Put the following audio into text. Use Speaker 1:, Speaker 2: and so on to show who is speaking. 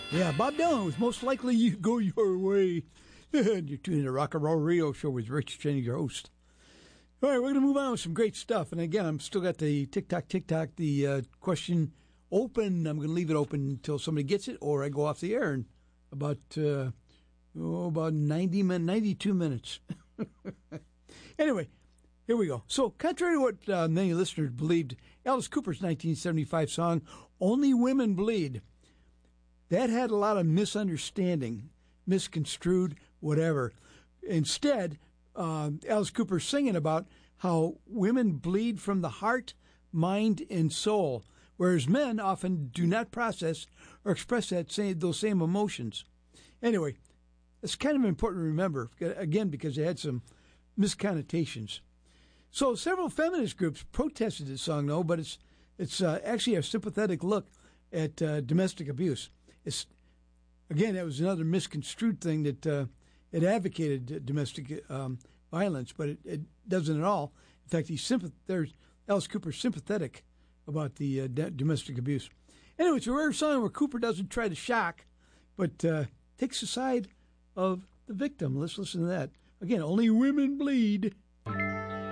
Speaker 1: Yeah, Bob Dylan was Most Likely You Go Your Way. You're tuning to Rock and Roll Radio Show with Rich Jennings, your host. All right, we're going to move on with some great stuff. And again, I'm still got the TikTok, the question open. I'm going to leave it open until somebody gets it or I go off the air in about 92 minutes. Anyway, here we go. So, contrary to what many listeners believed, Alice Cooper's 1975 song, Only Women Bleed, that had a lot of misunderstanding, misconstrued, whatever. Instead, Alice Cooper's singing about how women bleed from the heart, mind, and soul, whereas men often do not process or express those same emotions. Anyway, it's kind of important to remember, again, because it had some misconnotations. So several feminist groups protested this song, though, but it's actually a sympathetic look at domestic abuse. Again, that was another misconstrued thing that it advocated domestic violence, but it doesn't at all. In fact, there's Alice Cooper's sympathetic about the domestic abuse. Anyway, it's a rare song where Cooper doesn't try to shock, but takes the side of the victim. Let's listen to that. Again, Only Women Bleed.